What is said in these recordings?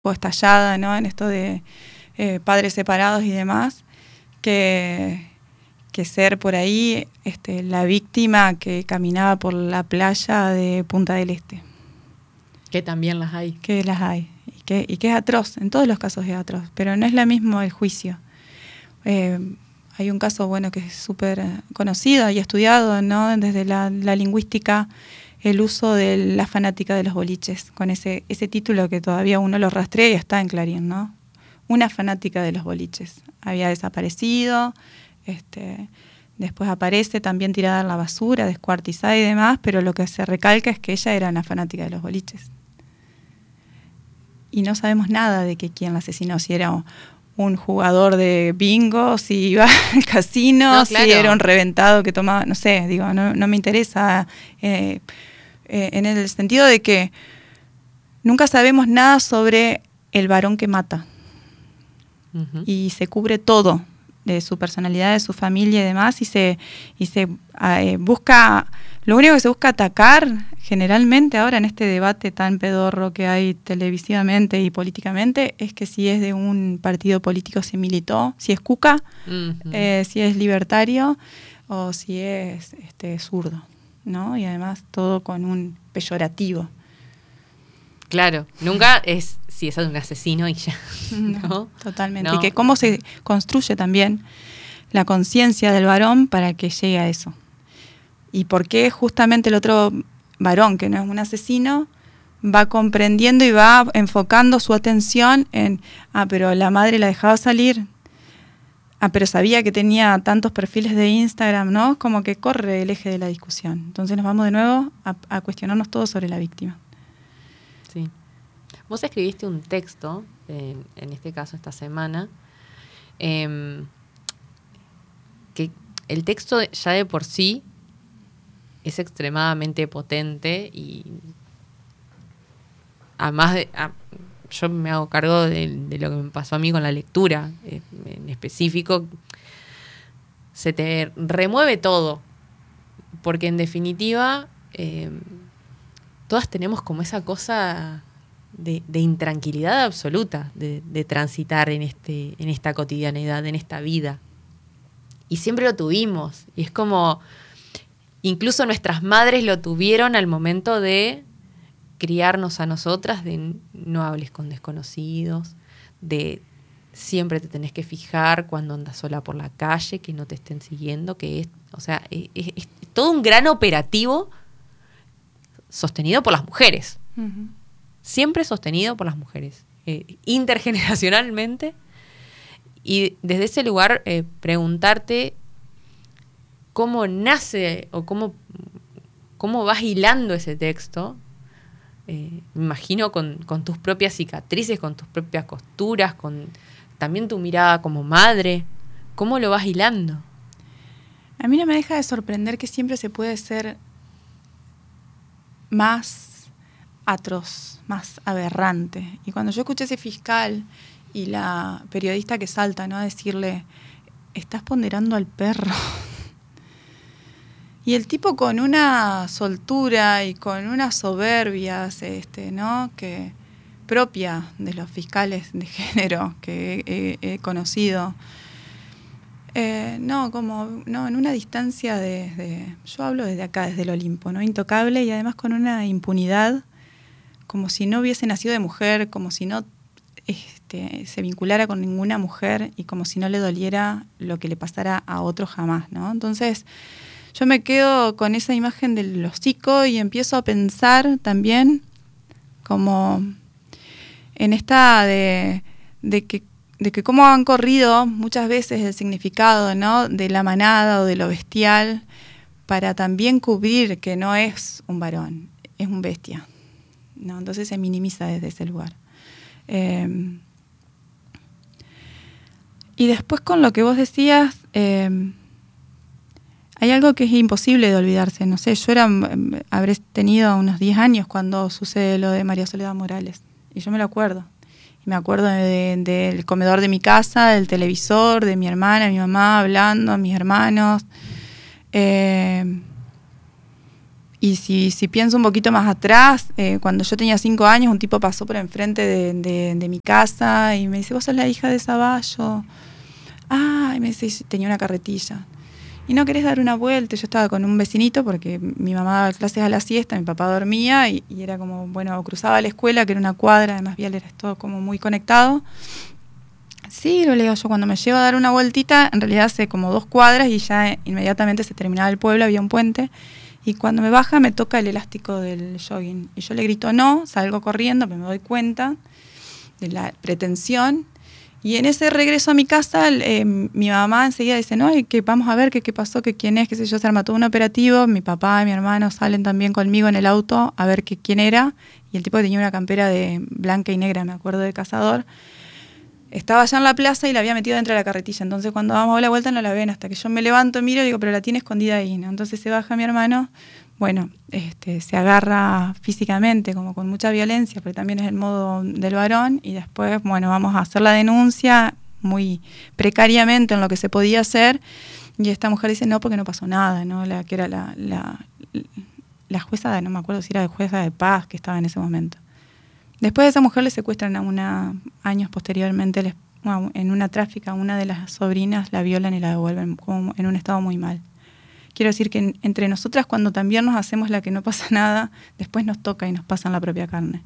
estallada, ¿no? En esto de padres separados y demás, que ser por ahí la víctima que caminaba por la playa de Punta del Este. Que también las hay. Que las hay. Y que es atroz, en todos los casos es atroz, pero no es lo mismo el juicio. Hay un caso, bueno, que es súper conocido y estudiado, ¿no? Desde la lingüística, el uso de la fanática de los boliches, con ese título que todavía uno lo rastrea y está en Clarín, ¿no? Una fanática de los boliches. Había desaparecido, después aparece también tirada en la basura, descuartizada y demás, pero lo que se recalca es que ella era una fanática de los boliches. Y no sabemos nada de que quién la asesinó, si era un jugador de bingo, si iba al casino, no, claro, si era un reventado que tomaba, no sé, digo, no me interesa, en el sentido de que nunca sabemos nada sobre el varón que mata. Uh-huh. Y se cubre todo de su personalidad, de su familia y demás, y se busca, lo único que se busca atacar generalmente ahora en este debate tan pedorro que hay televisivamente y políticamente, es que si es de un partido político se militó, si es Cuca, uh-huh, si es libertario o si es zurdo, ¿no? Y además todo con un peyorativo. Claro, nunca es si es un asesino y ya. No, totalmente. No. Y que cómo se construye también la conciencia del varón para que llegue a eso. Y por qué justamente el otro varón, que no es un asesino, va comprendiendo y va enfocando su atención en, pero la madre la dejaba salir, pero sabía que tenía tantos perfiles de Instagram, ¿no? Como que corre el eje de la discusión. Entonces nos vamos de nuevo a cuestionarnos todo sobre la víctima. Sí. Vos escribiste un texto, en este caso esta semana, que el texto ya de por sí es extremadamente potente y además yo me hago cargo de lo que me pasó a mí con la lectura, en específico, se te remueve todo, porque en definitiva todas tenemos como esa cosa de intranquilidad absoluta de transitar en esta cotidianeidad, en esta vida. Y siempre lo tuvimos. Y es como, incluso nuestras madres lo tuvieron al momento de criarnos a nosotras, de no hables con desconocidos, de siempre te tenés que fijar cuando andas sola por la calle, que no te estén siguiendo, es todo un gran operativo sostenido por las mujeres. Uh-huh. Siempre sostenido por las mujeres, intergeneracionalmente. Y desde ese lugar preguntarte cómo nace o cómo vas hilando ese texto. Me imagino con tus propias cicatrices, con tus propias costuras, con también tu mirada como madre. ¿Cómo lo vas hilando? A mí no me deja de sorprender que siempre se puede ser más atroz, más aberrante. Y cuando yo escuché a ese fiscal y la periodista que salta, ¿no?, a decirle, estás ponderando al perro. Y el tipo con una soltura y con unas soberbias, ¿no?, que propia de los fiscales de género que he conocido. En una distancia yo hablo desde acá, desde el Olimpo, ¿no?, intocable, y además con una impunidad, como si no hubiese nacido de mujer, como si no se vinculara con ninguna mujer y como si no le doliera lo que le pasara a otro jamás, ¿no? Entonces, yo me quedo con esa imagen del hocico y empiezo a pensar también como en esta de que cómo han corrido muchas veces el significado, ¿no?, de la manada o de lo bestial para también cubrir que no es un varón, es un bestia, ¿no? Entonces se minimiza desde ese lugar. Y después con lo que vos decías, hay algo que es imposible de olvidarse. No sé, yo habré tenido unos 10 años cuando sucede lo de María Soledad Morales, y yo me lo acuerdo. Y me acuerdo del comedor de mi casa, del televisor, de mi hermana, mi mamá hablando, mis hermanos. Y si pienso un poquito más atrás, cuando yo tenía 5 años, un tipo pasó por enfrente de mi casa y me dice, ¿vos sos la hija de Zavallo? Ah, y me dice, tenía una carretilla. ¿Y no querés dar una vuelta? Yo estaba con un vecinito porque mi mamá daba clases a la siesta, mi papá dormía y era como, bueno, cruzaba la escuela, que era una cuadra, además Vial era todo como muy conectado. Sí, lo leo yo, cuando me llevo a dar una vueltita, en realidad hace como 2 cuadras y ya inmediatamente se terminaba el pueblo, había un puente. Y cuando me baja me toca el elástico del jogging. Y yo le grito no, salgo corriendo, pero me doy cuenta de la pretensión. Y en ese regreso a mi casa, mi mamá enseguida dice, no, y que vamos a ver qué pasó, que quién es, qué sé yo, se arma todo un operativo. Mi papá y mi hermano salen también conmigo en el auto a ver quién era. Y el tipo tenía una campera de blanca y negra, me acuerdo, de cazador. Estaba allá en la plaza y la había metido dentro de la carretilla. Entonces cuando damos la vuelta no la ven, hasta que yo me levanto, miro y digo, pero la tiene escondida ahí, ¿no? Entonces se baja mi hermano, bueno, se agarra físicamente, como con mucha violencia, porque también es el modo del varón, y después, bueno, vamos a hacer la denuncia muy precariamente en lo que se podía hacer, y esta mujer dice, no, porque no pasó nada, ¿no? Que era la jueza, no me acuerdo si era la jueza de paz que estaba en ese momento. Después de esa mujer le secuestran años posteriormente, en una tráfica, a una de las sobrinas la violan y la devuelven como en un estado muy mal. Quiero decir que entre nosotras, cuando también nos hacemos la que no pasa nada, después nos toca y nos pasa en la propia carne.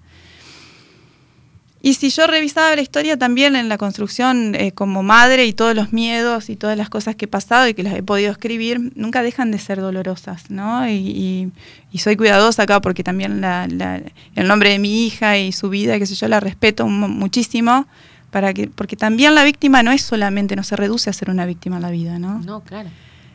Y si yo revisaba la historia también en la construcción como madre y todos los miedos y todas las cosas que he pasado y que las he podido escribir, nunca dejan de ser dolorosas, ¿no? Y soy cuidadosa acá porque también el nombre de mi hija y su vida, qué sé yo, la respeto muchísimo, porque también la víctima no es solamente, no se reduce a ser una víctima en la vida, ¿no? No, claro.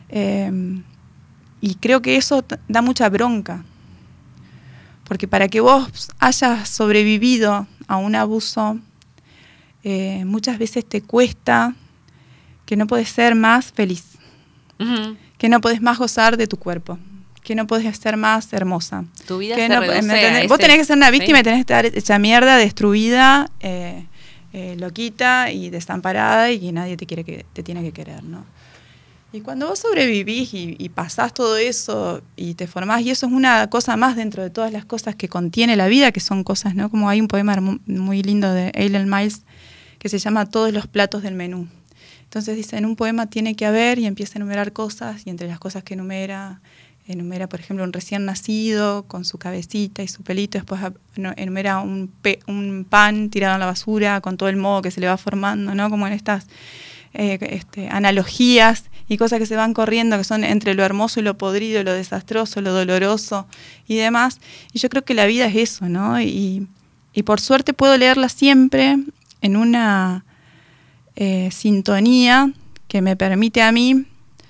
Y creo que eso da mucha bronca. Porque para que vos hayas sobrevivido a un abuso, muchas veces te cuesta que no podés ser más feliz, que no podés más gozar de tu cuerpo, que no podés ser más hermosa. Tu vida que se reduce a vos tenés que ser una víctima, ¿sí? Y tenés que estar hecha mierda, destruida, loquita y desamparada y que nadie te tiene que querer, ¿no? Y cuando vos sobrevivís y pasás todo eso y te formás, y eso es una cosa más dentro de todas las cosas que contiene la vida, que son cosas, ¿no? Como hay un poema muy lindo de Eileen Miles que se llama Todos los platos del menú. Entonces dice, en un poema tiene que haber, y empieza a enumerar cosas, y entre las cosas que enumera, por ejemplo, un recién nacido con su cabecita y su pelito, después enumera un pan tirado en la basura con todo el moho que se le va formando, ¿no? Como en estas analogías y cosas que se van corriendo, que son entre lo hermoso y lo podrido, lo desastroso, lo doloroso y demás. Y yo creo que la vida es eso, ¿no? Y por suerte puedo leerla siempre en una sintonía que me permite a mí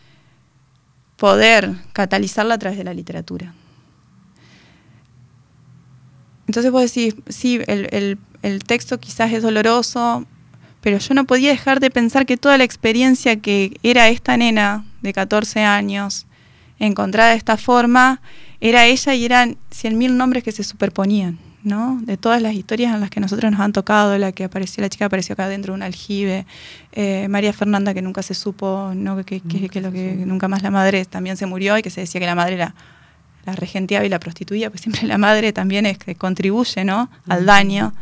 poder catalizarla a través de la literatura. Entonces vos decís, sí, el texto quizás es doloroso, pero yo no podía dejar de pensar que toda la experiencia que era esta nena de 14 años, encontrada de esta forma, era ella y eran 100.000 nombres que se superponían, ¿no? De todas las historias en las que nosotros nos han tocado, la chica apareció acá dentro de un aljibe, María Fernanda, que nunca se supo, ¿no? que nunca más la madre también se murió y que se decía que la madre la regenteaba y la prostituía, pues siempre la madre también es que contribuye, ¿no? Al daño.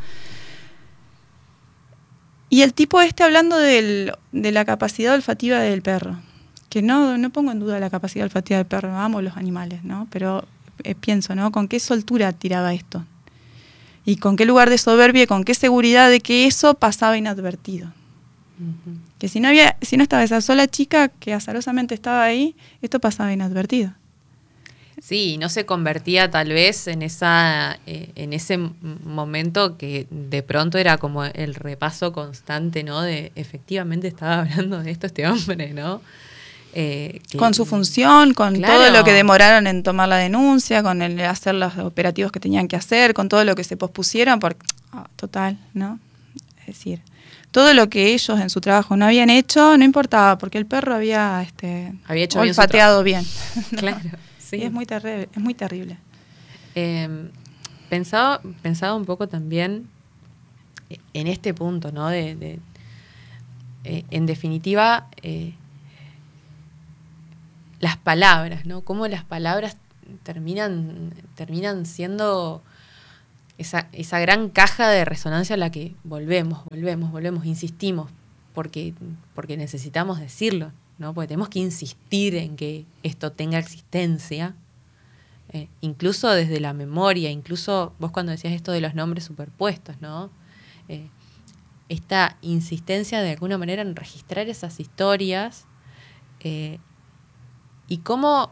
Y el tipo hablando de la capacidad olfativa del perro, que no pongo en duda la capacidad olfativa del perro, amo los animales, ¿no? Pero pienso, ¿no? ¿Con qué soltura tiraba esto? Y con qué lugar de soberbia y con qué seguridad de que eso pasaba inadvertido. Uh-huh. Que si no estaba esa sola chica que azarosamente estaba ahí, esto pasaba inadvertido. Sí, no se convertía tal vez en ese momento que de pronto era como el repaso constante, ¿no? De efectivamente estaba hablando de esto este hombre, ¿no? Con su función, con claro, todo lo que demoraron en tomar la denuncia, con el hacer los operativos que tenían que hacer, con todo lo que se pospusieron, total, ¿no? Es decir, todo lo que ellos en su trabajo no habían hecho, no importaba, porque el perro había hecho olfateado bien. ¿No? Claro. Sí. Y es muy terrible. Pensaba un poco también en este punto, ¿no? En definitiva, las palabras, ¿no? Cómo las palabras terminan siendo esa gran caja de resonancia a la que volvemos, insistimos, porque necesitamos decirlo, ¿no? Porque tenemos que insistir en que esto tenga existencia, incluso desde la memoria, incluso vos cuando decías esto de los nombres superpuestos, ¿no? Esta insistencia de alguna manera en registrar esas historias, y cómo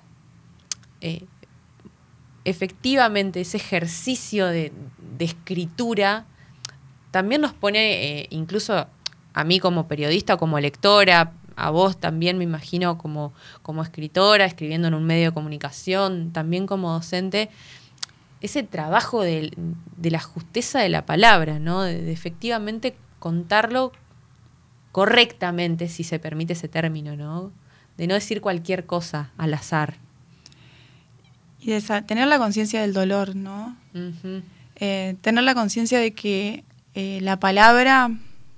efectivamente ese ejercicio de escritura también nos pone, incluso a mí como periodista, como lectora, a vos también me imagino como escritora, escribiendo en un medio de comunicación, también como docente, ese trabajo de la justeza de la palabra, ¿no? De efectivamente contarlo correctamente, si se permite ese término, ¿no? De no decir cualquier cosa al azar. Y de tener la conciencia del dolor, ¿no? Uh-huh. Tener la conciencia de que la palabra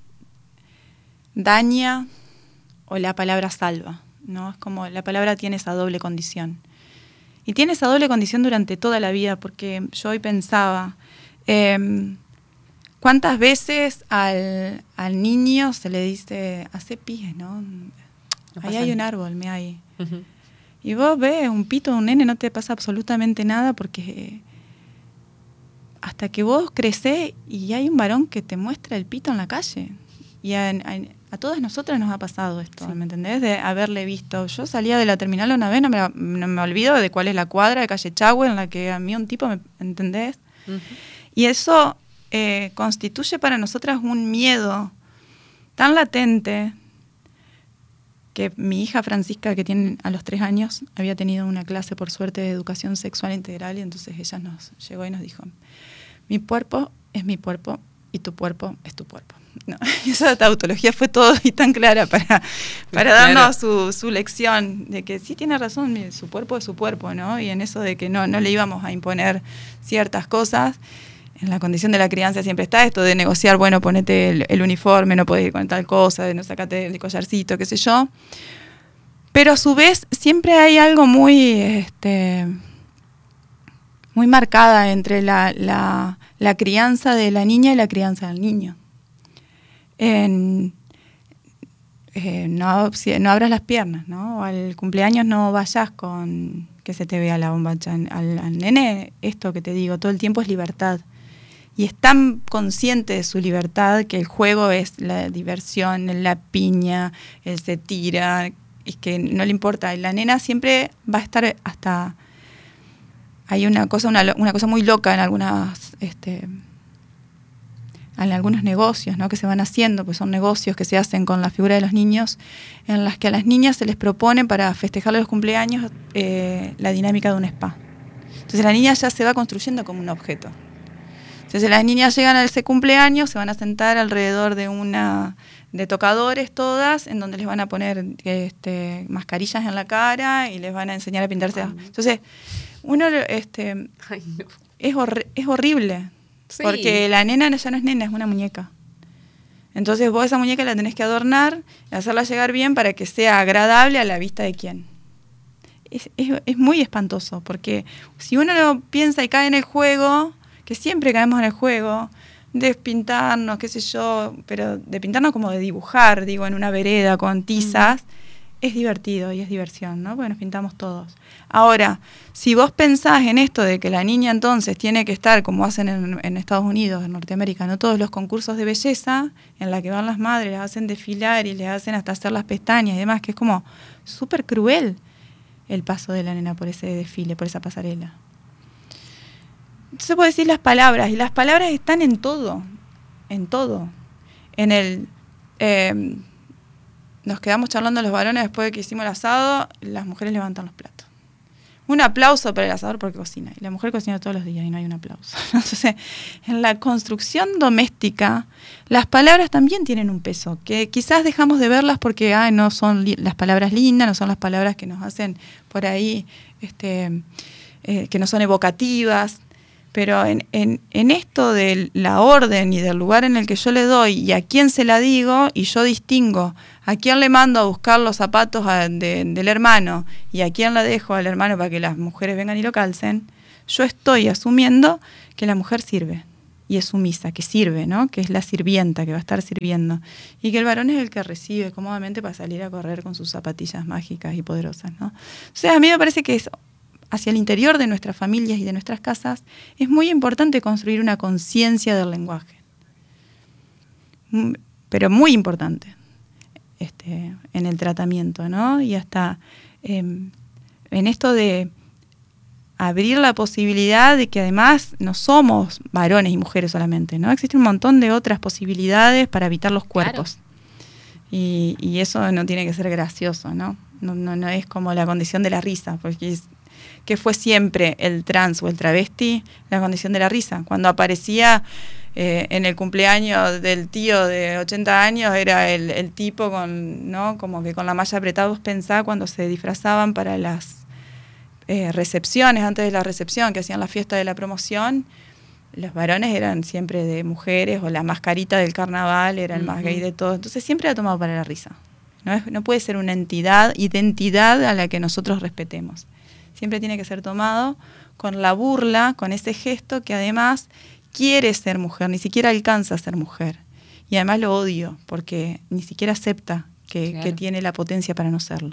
daña o la palabra salva, ¿no? Es como la palabra tiene esa doble condición. Y tiene esa doble condición durante toda la vida, porque yo hoy pensaba, ¿cuántas veces al niño se le dice, hace pis, ¿no? Ahí hay un árbol, me hay. Uh-huh. Y vos ves un pito de un nene, no te pasa absolutamente nada, porque hasta que vos crecés y hay un varón que te muestra el pito en la calle. Y a todas nosotras nos ha pasado esto, sí. ¿Me entendés? De haberle visto. Yo salía de la terminal una vez, no me olvido de cuál es la cuadra de calle Chagüe en la que a mí un tipo, ¿entendés? Uh-huh. Y eso constituye para nosotras un miedo tan latente que mi hija Francisca, que tiene a los 3 años, había tenido una clase, por suerte, de educación sexual integral, y entonces ella nos llegó y nos dijo, mi cuerpo es mi cuerpo y tu cuerpo es tu cuerpo. No, esa tautología fue todo y tan clara para darnos su lección de que sí tiene razón, su cuerpo es su cuerpo, ¿no? Y en eso de que no le íbamos a imponer ciertas cosas. En la condición de la crianza siempre está esto de negociar, bueno, ponete el uniforme, no podés ir con tal cosa, no sacate el collarcito, qué sé yo. Pero a su vez siempre hay algo muy marcada entre la crianza de la niña y la crianza del niño. No abras las piernas, ¿no? Al cumpleaños no vayas con que se te vea la bombacha. Al nene, esto que te digo, todo el tiempo es libertad. Y es tan consciente de su libertad que el juego es la diversión, la piña, él se tira, es que no le importa. La nena siempre va a estar hasta... Hay una cosa muy loca en algunas... en algunos negocios, ¿no? Que se van haciendo, pues son negocios que se hacen con la figura de los niños, en las que a las niñas se les propone para festejarle los cumpleaños la dinámica de un spa. Entonces la niña ya se va construyendo como un objeto. Entonces las niñas llegan a ese cumpleaños, se van a sentar alrededor de tocadores todas, en donde les van a poner mascarillas en la cara y les van a enseñar a pintarse. Entonces uno Ay, no. es horrible. Sí. Porque la nena ya no es nena, es una muñeca. Entonces vos esa muñeca la tenés que adornar y hacerla llegar bien para que sea agradable a la vista de quién. Es muy espantoso, porque si uno lo piensa y cae en el juego, que siempre caemos en el juego, de pintarnos, qué sé yo, pero de pintarnos como de dibujar, digo, en una vereda con tizas, es divertido y es diversión, ¿no? Porque nos pintamos todos. Ahora, si vos pensás en esto de que la niña entonces tiene que estar, como hacen en Estados Unidos, en Norteamérica, ¿no? Todos los concursos de belleza, en la que van las madres, les hacen desfilar y les hacen hasta hacer las pestañas y demás, que es como súper cruel el paso de la nena por ese desfile, por esa pasarela. Entonces puedo decir las palabras, y las palabras están en todo, en todo. Nos quedamos charlando los varones después de que hicimos el asado, las mujeres levantan los platos. Un aplauso para el asador porque cocina, y la mujer cocina todos los días y no hay un aplauso. Entonces, en la construcción doméstica, las palabras también tienen un peso, que quizás dejamos de verlas porque no son las palabras lindas, no son las palabras que nos hacen por ahí, que no son evocativas, Pero en esto de la orden y del lugar en el que yo le doy y a quién se la digo, y yo distingo a quién le mando a buscar los zapatos del hermano y a quién la dejo al hermano para que las mujeres vengan y lo calcen, yo estoy asumiendo que la mujer sirve y es sumisa, que sirve, ¿no? Que es la sirvienta que va a estar sirviendo, y que el varón es el que recibe cómodamente para salir a correr con sus zapatillas mágicas y poderosas, ¿no? O sea, a mí me parece que es hacia el interior de nuestras familias y de nuestras casas, es muy importante construir una conciencia del lenguaje. Pero muy importante en el tratamiento, ¿no? Y hasta en esto de abrir la posibilidad de que además no somos varones y mujeres solamente, ¿no? Existe un montón de otras posibilidades para habitar los cuerpos. Claro. Y eso no tiene que ser gracioso, ¿no? No es como la condición de la risa, porque que fue siempre el trans o el travesti, la condición de la risa. Cuando aparecía en el cumpleaños del tío de 80 años, era el tipo con, ¿no? Como que con la malla apretada. Vos pensá cuando se disfrazaban para las recepciones, antes de la recepción, que hacían la fiesta de la promoción, los varones eran siempre de mujeres, o la mascarita del carnaval era el más gay de todos. Entonces siempre era tomado para la risa. No puede ser una identidad a la que nosotros respetemos. Siempre tiene que ser tomado con la burla, con ese gesto que además quiere ser mujer, ni siquiera alcanza a ser mujer. Y además lo odio, porque ni siquiera acepta que tiene la potencia para no serlo.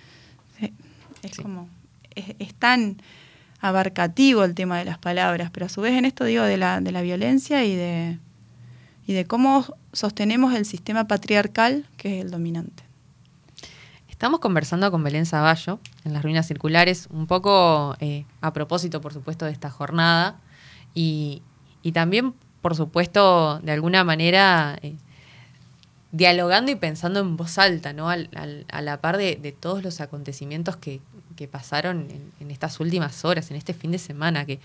Es tan abarcativo el tema de las palabras, pero a su vez en esto digo de la violencia y de cómo sostenemos el sistema patriarcal, que es el dominante. Estamos conversando con Belén Zavallo en Las Ruinas Circulares, un poco a propósito, por supuesto, de esta jornada y también, por supuesto, de alguna manera dialogando y pensando en voz alta, ¿no? A la par de todos los acontecimientos que pasaron en estas últimas horas, en este fin de semana, que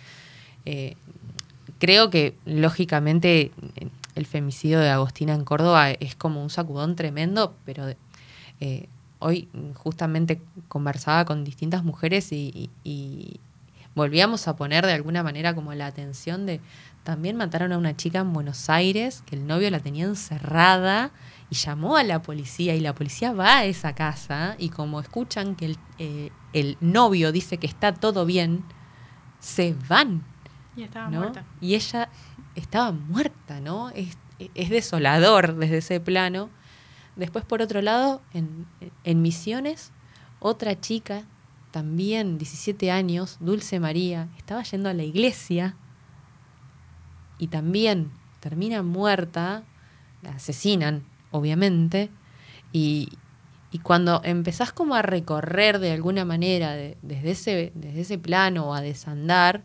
creo que, lógicamente, el femicidio de Agostina en Córdoba es como un sacudón tremendo, pero hoy justamente conversaba con distintas mujeres y volvíamos a poner de alguna manera como la atención de... También mataron a una chica en Buenos Aires, que el novio la tenía encerrada y llamó a la policía, y la policía va a esa casa y como escuchan que el novio dice que está todo bien, se van. Y estaba ¿no? muerta. Y ella estaba muerta, ¿no? Es desolador desde ese plano. Después, por otro lado, en Misiones, otra chica, también 17 años, Dulce María, estaba yendo a la iglesia y también termina muerta, la asesinan, obviamente, y cuando empezás como a recorrer de alguna manera desde ese plano o a desandar,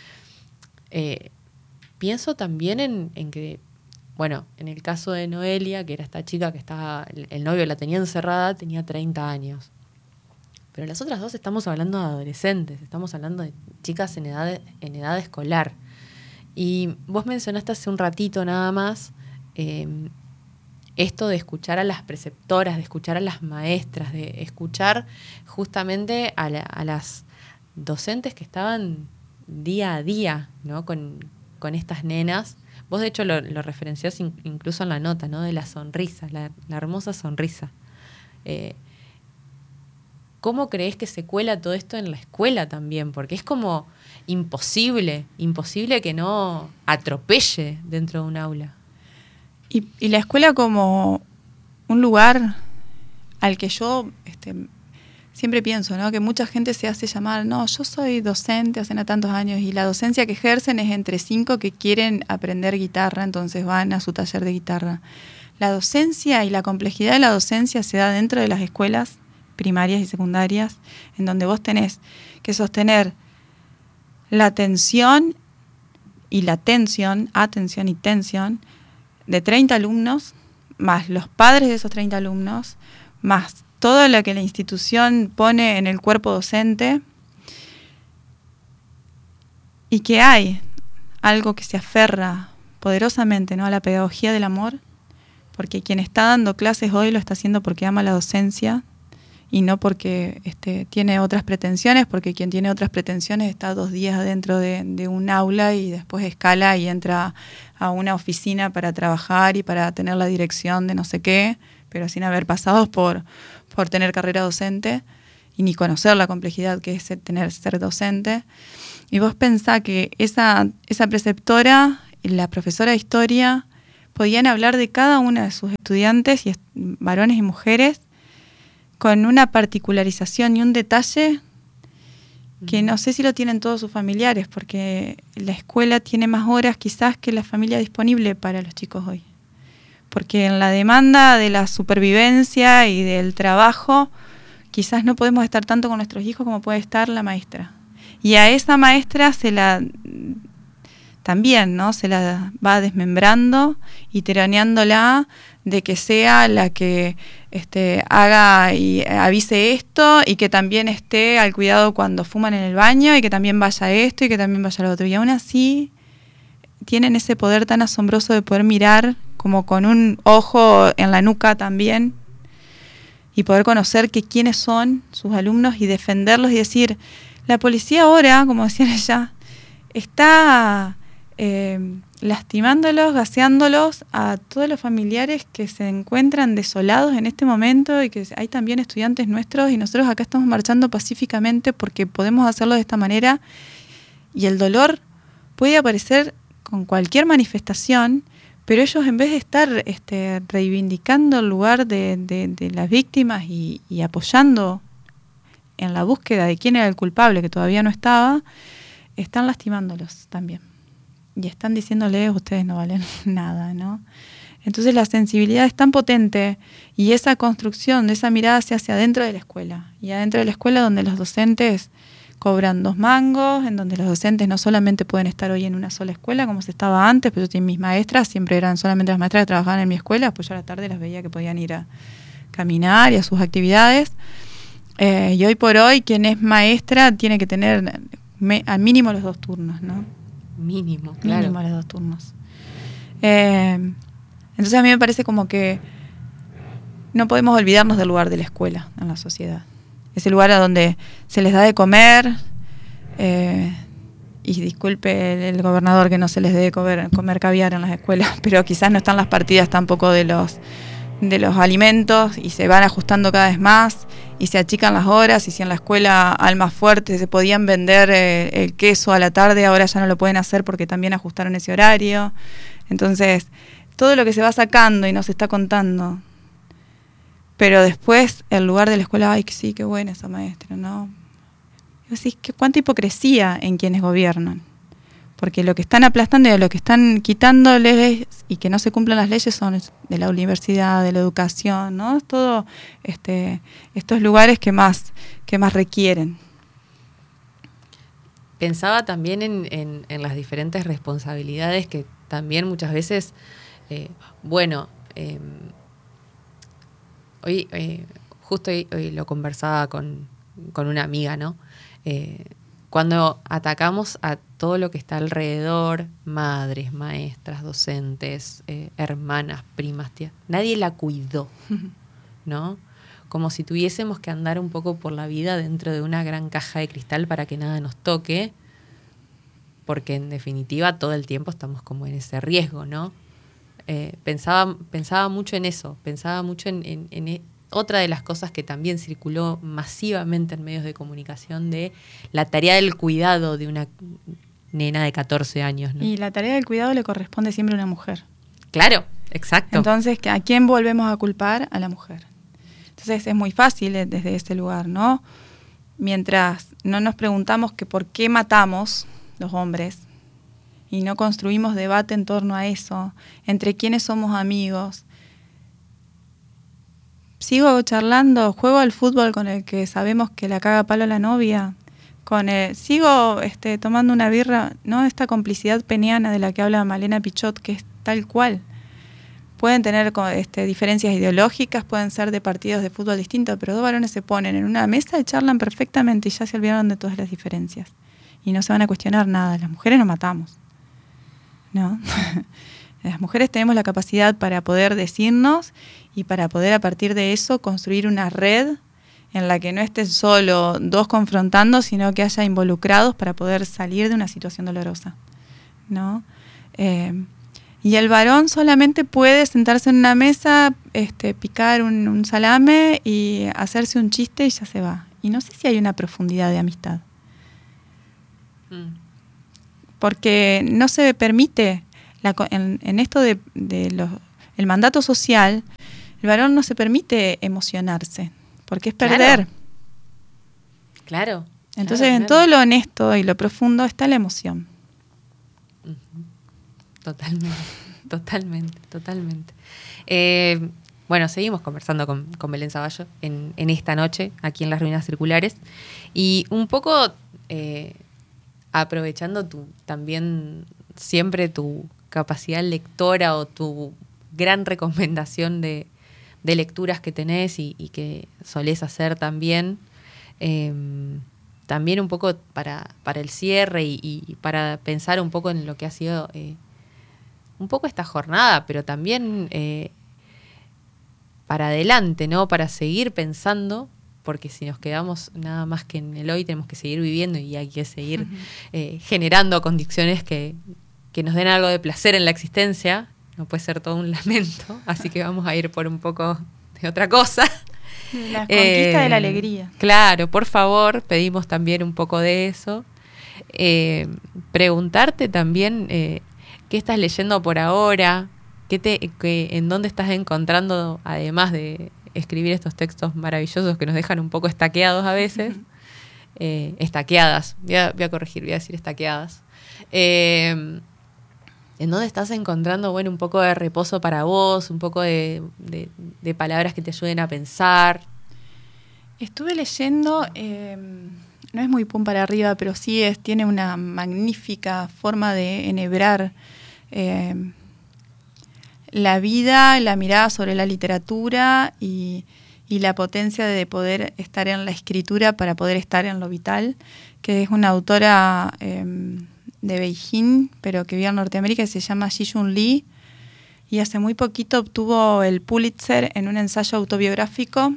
pienso también en que, bueno, en el caso de Noelia, que era esta chica que el novio la tenía encerrada, tenía 30 años. Pero las otras dos estamos hablando de adolescentes, estamos hablando de chicas en edad escolar. Y vos mencionaste hace un ratito nada más esto de escuchar a las preceptoras, de escuchar a las maestras, de escuchar justamente a las docentes que estaban día a día, ¿no? con estas nenas. Vos, de hecho, lo referenciás incluso en la nota, ¿no? De la sonrisa, la hermosa sonrisa. ¿Cómo creés que se cuela todo esto en la escuela también? Porque es como imposible que no atropelle dentro de un aula. Y la escuela como un lugar al que yo siempre pienso, ¿no? Que mucha gente se hace llamar, no, yo soy docente hace tantos años, y la docencia que ejercen es entre 5 que quieren aprender guitarra, entonces van a su taller de guitarra. La docencia y la complejidad de la docencia se da dentro de las escuelas primarias y secundarias, en donde vos tenés que sostener la atención y tensión de 30 alumnos, más los padres de esos 30 alumnos, más todo lo que la institución pone en el cuerpo docente, y que hay algo que se aferra poderosamente, ¿no? A la pedagogía del amor, porque quien está dando clases hoy lo está haciendo porque ama la docencia y no porque tiene otras pretensiones, porque quien tiene otras pretensiones está 2 días dentro de un aula y después escala y entra a una oficina para trabajar y para tener la dirección de no sé qué, pero sin haber pasado por tener carrera docente y ni conocer la complejidad que es ser docente. Y vos pensás que esa preceptora y la profesora de historia podían hablar de cada una de sus estudiantes, varones y mujeres, con una particularización y un detalle que no sé si lo tienen todos sus familiares, porque la escuela tiene más horas quizás que la familia disponible para los chicos hoy. Porque en la demanda de la supervivencia y del trabajo, quizás no podemos estar tanto con nuestros hijos como puede estar la maestra. Y a esa maestra también, ¿no? Se la va desmembrando y tironeándola de que sea la que haga y avise esto, y que también esté al cuidado cuando fuman en el baño, y que también vaya esto y que también vaya lo otro. Y aún así tienen ese poder tan asombroso de poder mirar como con un ojo en la nuca también, y poder conocer que quiénes son sus alumnos y defenderlos y decir, la policía ahora, como decían ella, está lastimándolos, gaseándolos a todos los familiares que se encuentran desolados en este momento, y que hay también estudiantes nuestros, y nosotros acá estamos marchando pacíficamente porque podemos hacerlo de esta manera. Y el dolor puede aparecer con cualquier manifestación, pero ellos, en vez de estar reivindicando el lugar de las víctimas y apoyando en la búsqueda de quién era el culpable, que todavía no estaba, están lastimándolos también. Y están diciéndoles, ustedes no valen nada, ¿no? Entonces la sensibilidad es tan potente, y esa construcción de esa mirada se hace adentro de la escuela. Y adentro de la escuela, donde los docentes cobran 2 mangos, en donde los docentes no solamente pueden estar hoy en una sola escuela, como se estaba antes, pero yo tenía mis maestras, siempre eran solamente las maestras que trabajaban en mi escuela, pues yo a la tarde las veía que podían ir a caminar y a sus actividades. Y hoy por hoy, quien es maestra tiene que tener al mínimo los 2 turnos, ¿no? Mínimo, claro. Mínimo los 2 turnos. Entonces a mí me parece como que no podemos olvidarnos del lugar de la escuela en la sociedad. Es el lugar a donde se les da de comer, y disculpe el gobernador que no se les dé comer caviar en las escuelas, pero quizás no están las partidas tampoco de los alimentos, y se van ajustando cada vez más y se achican las horas. Y si en la escuela Almas Fuertes se podían vender el queso a la tarde, ahora ya no lo pueden hacer porque también ajustaron ese horario. Entonces, todo lo que se va sacando y no se está contando, pero después el lugar de la escuela, ay, que sí, qué buena esa maestra, ¿no? Y vos decís, cuánta hipocresía en quienes gobiernan. Porque lo que están aplastando y lo que están quitándoles y que no se cumplan las leyes son de la universidad, de la educación, ¿no? Es todo estos lugares que más requieren. Pensaba también en las diferentes responsabilidades que también muchas veces, justo hoy lo conversaba con una amiga, ¿no? Cuando atacamos a todo lo que está alrededor, madres, maestras, docentes, hermanas, primas, tías, nadie la cuidó, ¿no? Como si tuviésemos que andar un poco por la vida dentro de una gran caja de cristal para que nada nos toque, porque en definitiva todo el tiempo estamos como en ese riesgo, ¿no? Pensaba mucho en eso, pensaba mucho en otra de las cosas que también circuló masivamente en medios de comunicación, de la tarea del cuidado de una nena de 14 años, ¿no? Y la tarea del cuidado le corresponde siempre a una mujer. Claro, exacto. Entonces, ¿a quién volvemos a culpar? A la mujer. Entonces es muy fácil desde ese lugar, ¿no? Mientras no nos preguntamos que por qué matamos los hombres y no construimos debate en torno a eso, entre quiénes somos amigos. Sigo charlando, juego al fútbol con el que sabemos que la caga palo a la novia, sigo tomando una birra, ¿no? Esta complicidad peniana de la que habla Malena Pichot, que es tal cual. Pueden tener diferencias ideológicas, pueden ser de partidos de fútbol distintos, pero 2 varones se ponen en una mesa y charlan perfectamente y ya se olvidaron de todas las diferencias. Y no se van a cuestionar nada. Las mujeres no matamos, ¿no? Las mujeres tenemos la capacidad para poder decirnos y para poder a partir de eso construir una red en la que no estén solo dos confrontando, sino que haya involucrados para poder salir de una situación dolorosa, ¿no? Y el varón solamente puede sentarse en una mesa, picar un salame y hacerse un chiste y ya se va. Y no sé si hay una profundidad de amistad. Porque no se permite, en esto el mandato social, el varón no se permite emocionarse, porque es perder. Claro. Entonces, claro. En todo lo honesto y lo profundo está la emoción. Totalmente. Bueno, seguimos conversando con Belén Zavallo en esta noche, aquí en Las Ruinas Circulares. Y un poco aprovechando también siempre tu capacidad lectora o tu gran recomendación de lecturas que tenés y que solés hacer también. También un poco para el cierre y para pensar un poco en lo que ha sido un poco esta jornada, pero también para adelante, ¿no? Para seguir pensando, porque si nos quedamos nada más que en el hoy, tenemos que seguir viviendo y hay que seguir generando condiciones que nos den algo de placer en la existencia. No puede ser todo un lamento, así que vamos a ir por un poco de otra cosa. La conquista de la alegría. Claro, por favor, pedimos también un poco de eso. Preguntarte también qué estás leyendo por ahora, en dónde estás encontrando, además de escribir estos textos maravillosos que nos dejan un poco estaqueados a veces. Estaqueadas, voy a corregir, voy a decir estaqueadas. ¿En dónde estás encontrando, bueno, un poco de reposo para vos, un poco de palabras que te ayuden a pensar? Estuve leyendo, no es muy pum para arriba, pero sí tiene una magnífica forma de enhebrar la vida, la mirada sobre la literatura y la potencia de poder estar en la escritura para poder estar en lo vital, que es una autora de Beijing, pero que vive en Norteamérica, y se llama Ji-Yun Lee, y hace muy poquito obtuvo el Pulitzer en un ensayo autobiográfico.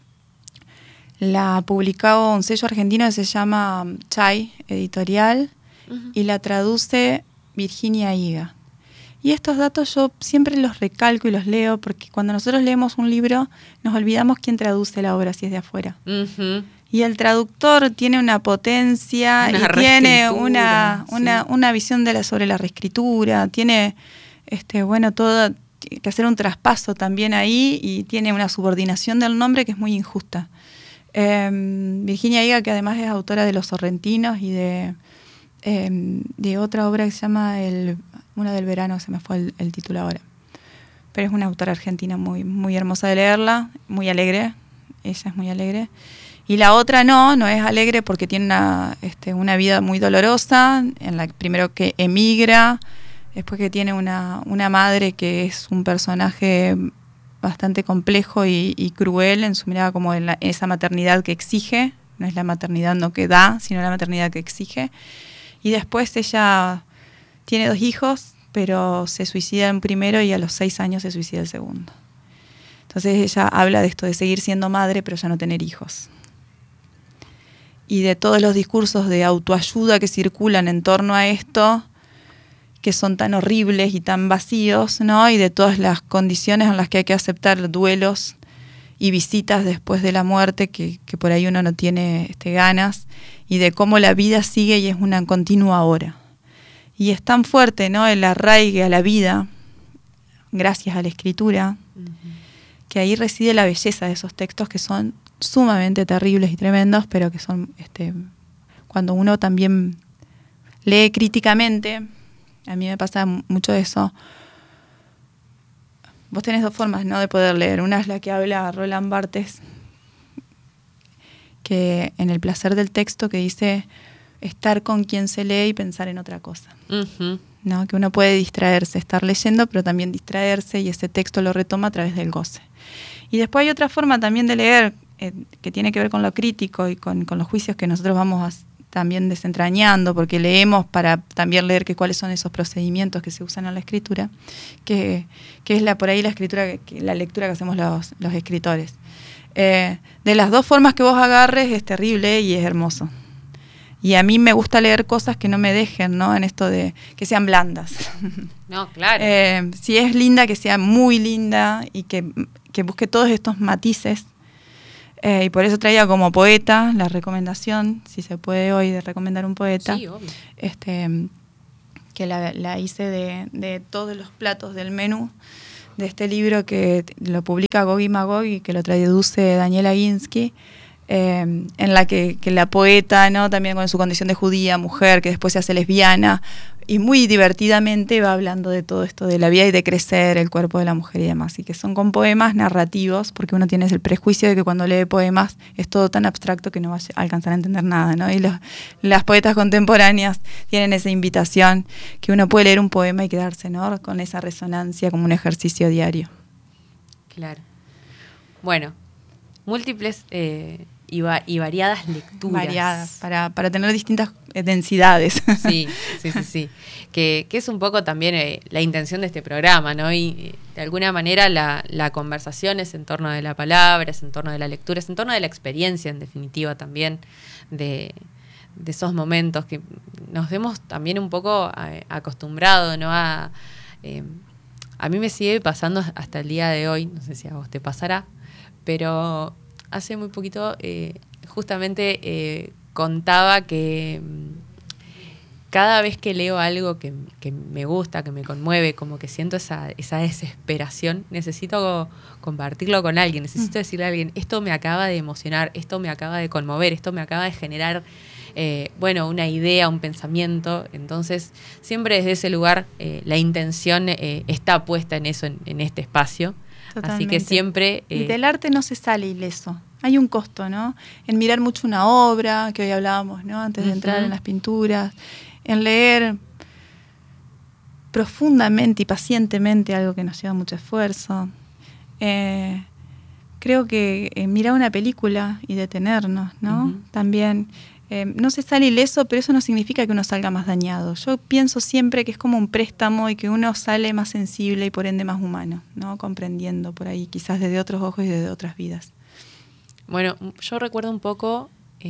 La publicó un sello argentino que se llama Chai Editorial, y la traduce Virginia Higa. Y estos datos yo siempre los recalco y los leo, porque cuando nosotros leemos un libro nos olvidamos quién traduce la obra si es de afuera. Y el traductor tiene una potencia y tiene una visión sobre la reescritura, tiene todo que hacer un traspaso también ahí, y tiene una subordinación del nombre que es muy injusta. Virginia Higa, que además es autora de Los Sorrentinos y de otra obra que se llama una del verano, se me fue el título ahora, pero es una autora argentina muy, muy hermosa de leerla, muy alegre, ella es muy alegre. Y la otra no es alegre porque tiene una vida muy dolorosa, primero que emigra, después que tiene una madre que es un personaje bastante complejo y cruel en su mirada, como en esa maternidad que exige, no es la maternidad no que da, sino la maternidad que exige. Y después ella tiene 2 hijos, pero se suicida el primero y a los 6 años se suicida el segundo. Entonces ella habla de esto de seguir siendo madre, pero ya no tener hijos. Y de todos los discursos de autoayuda que circulan en torno a esto, que son tan horribles y tan vacíos, ¿no? Y de todas las condiciones en las que hay que aceptar duelos y visitas después de la muerte, que por ahí uno no tiene ganas, y de cómo la vida sigue y es una continua hora. Y es tan fuerte, ¿no?, el arraigue a la vida, gracias a la escritura, que ahí reside la belleza de esos textos, que son sumamente terribles y tremendos, pero que son, cuando uno también lee críticamente, a mí me pasa mucho eso. Vos tenés 2 formas, ¿no?, de poder leer. Una es la que habla Roland Barthes, que en El placer del texto, que dice estar con quien se lee y pensar en otra cosa. ¿No? Que uno puede distraerse, estar leyendo, pero también distraerse, y ese texto lo retoma a través del goce. Y después hay otra forma también de leer, que tiene que ver con lo crítico y con los juicios que nosotros vamos también desentrañando, porque leemos para también leer cuáles son esos procedimientos que se usan en la escritura, que es por ahí la lectura que hacemos los escritores. De las dos formas que vos agarres es terrible y es hermoso. Y a mí me gusta leer cosas que no me dejen, ¿no? En esto de que sean blandas. No, claro. Si es linda, que sea muy linda y que busque todos estos matices. Y por eso traía como poeta la recomendación, si se puede hoy, de recomendar un poeta. Sí, obvio. Que la hice de todos los platos del menú de este libro que lo publica Gog y Magog y que lo traduce Daniela Ginsky. En la que la poeta, ¿no? También con su condición de judía, mujer, que después se hace lesbiana, y muy divertidamente va hablando de todo esto de la vida y de crecer el cuerpo de la mujer y demás. Y que son con poemas narrativos, porque uno tiene el prejuicio de que cuando lee poemas es todo tan abstracto que no va a alcanzar a entender nada, ¿no? Y las poetas contemporáneas tienen esa invitación que uno puede leer un poema y quedarse, ¿no? Con esa resonancia como un ejercicio diario. Claro. Bueno, múltiples y variadas lecturas. Variadas, para tener distintas densidades. Sí. Que es un poco también la intención de este programa, ¿no? Y de alguna manera la conversación es en torno de la palabra, es en torno de la lectura, es en torno de la experiencia, en definitiva, también, de esos momentos que nos vemos también un poco acostumbrados, ¿no? A mí me sigue pasando hasta el día de hoy, no sé si a vos te pasará, pero hace muy poquito justamente contaba que cada vez que leo algo que me gusta, que me conmueve, como que siento esa desesperación, necesito compartirlo con alguien, necesito decirle a alguien, esto me acaba de emocionar, esto me acaba de conmover, esto me acaba de generar una idea, un pensamiento. Entonces, siempre desde ese lugar la intención está puesta en eso, en este espacio. Totalmente. Así que siempre... y del arte no se sale ileso. Hay un costo, ¿no? En mirar mucho una obra, que hoy hablábamos, ¿no? Antes de entrar en las pinturas, en leer profundamente y pacientemente algo que nos lleva mucho esfuerzo. Creo que mirar una película y detenernos, ¿no? También no se sale ileso, pero eso no significa que uno salga más dañado. Yo pienso siempre que es como un préstamo y que uno sale más sensible y por ende más humano, ¿no? Comprendiendo por ahí, quizás desde otros ojos y desde otras vidas. Bueno, yo recuerdo un poco,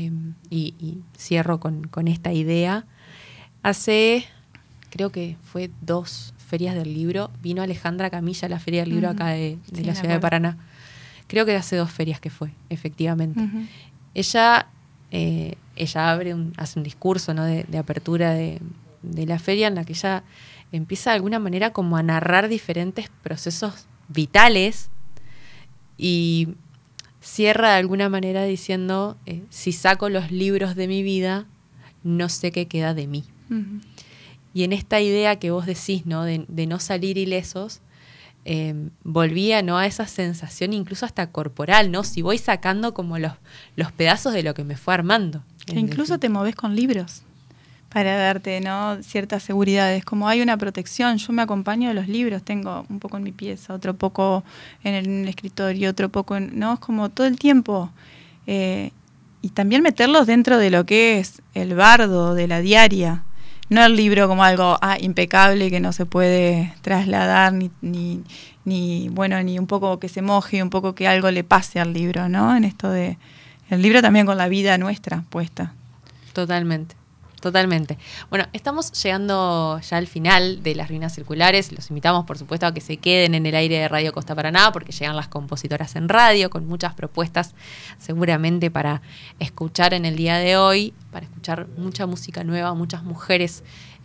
y cierro con esta idea, hace, creo que fue 2 ferias del libro, vino Alejandra Camilla a la Feria del Libro acá de la ciudad de Paraná. Creo que hace 2 ferias que fue, efectivamente. Ella hace un discurso, ¿no? de apertura de la feria, en la que ella empieza de alguna manera como a narrar diferentes procesos vitales y cierra de alguna manera diciendo, si saco los libros de mi vida, no sé qué queda de mí. Y en esta idea que vos decís, ¿no? de no salir ilesos, volvía, ¿no? a esa sensación incluso hasta corporal, ¿no? Si voy sacando como los pedazos de lo que me fue armando. Que incluso te movés con libros para darte, ¿no? ciertas seguridades, como hay una protección. Yo me acompaño de los libros, tengo un poco en mi pieza, otro poco en el escritorio, otro poco ¿no? Es como todo el tiempo. Y también meterlos dentro de lo que es el bardo de la diaria. No el libro como algo impecable que no se puede trasladar ni un poco que se moje, un poco que algo le pase al libro, ¿no? En esto de el libro también con la vida nuestra puesta. Totalmente. Bueno, estamos llegando ya al final de Las Ruinas Circulares. Los invitamos, por supuesto, a que se queden en el aire de Radio Costa Paraná, porque llegan las compositoras en radio con muchas propuestas seguramente para escuchar en el día de hoy, para escuchar mucha música nueva, muchas mujeres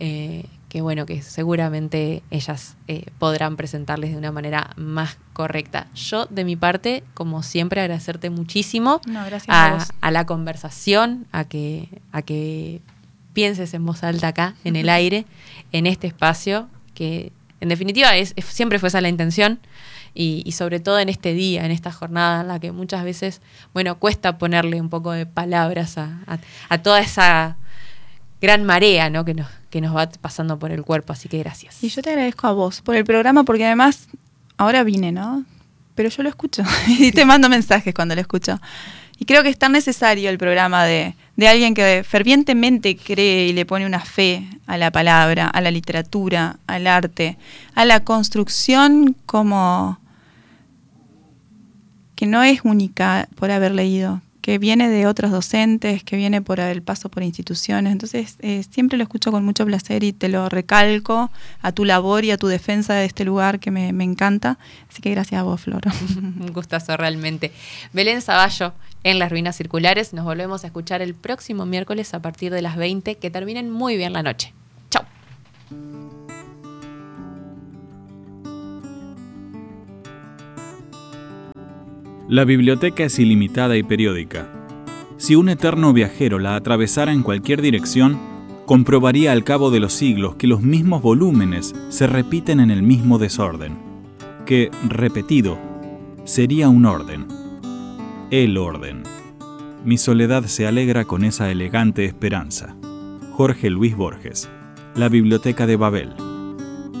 que seguramente ellas podrán presentarles de una manera más correcta. Yo, de mi parte, como siempre, agradecerte muchísimo a la conversación, a que pienses en voz alta acá, en el aire, en este espacio, que en definitiva siempre fue esa la intención, y sobre todo en este día, en esta jornada en la que muchas veces, cuesta ponerle un poco de palabras a toda esa gran marea, ¿no? que nos va pasando por el cuerpo, así que gracias. Y yo te agradezco a vos por el programa, porque además, ahora vine, ¿no? Pero yo lo escucho, y te mando mensajes cuando lo escucho. Y creo que es tan necesario el programa de alguien que fervientemente cree y le pone una fe a la palabra, a la literatura, al arte, a la construcción como que no es única por haber leído, que viene de otros docentes, que viene por el paso por instituciones. Entonces, siempre lo escucho con mucho placer y te lo recalco a tu labor y a tu defensa de este lugar que me encanta. Así que gracias a vos, Flor. Un gustazo realmente. Belén Zavallo, en Las Ruinas Circulares. Nos volvemos a escuchar el próximo miércoles a partir de las 20. Que terminen muy bien la noche. Chau. La biblioteca es ilimitada y periódica. Si un eterno viajero la atravesara en cualquier dirección, comprobaría al cabo de los siglos que los mismos volúmenes se repiten en el mismo desorden, que, repetido, sería un orden. El orden. Mi soledad se alegra con esa elegante esperanza. Jorge Luis Borges. La Biblioteca de Babel.